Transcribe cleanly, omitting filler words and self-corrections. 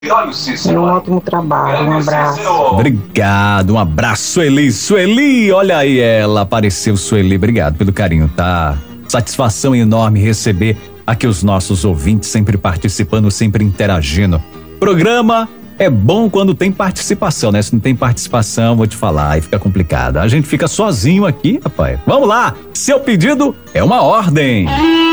Um ótimo trabalho, um abraço. Obrigado, um abraço, Sueli. Sueli, olha aí, ela apareceu, Sueli. Obrigado pelo carinho, tá? Satisfação enorme receber aqui os nossos ouvintes sempre participando, sempre interagindo. Programa é bom quando tem participação, né? Se não tem participação, vou te falar, aí fica complicado. A gente fica sozinho aqui, rapaz. Vamos lá, seu pedido é uma ordem.